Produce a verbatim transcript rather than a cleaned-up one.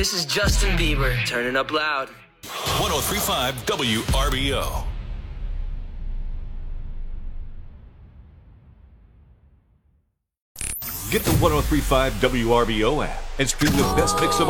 This is Justin Bieber, turning up loud. one oh three point five W R B O. Get the one oh three point five W R B O app and stream the best mix of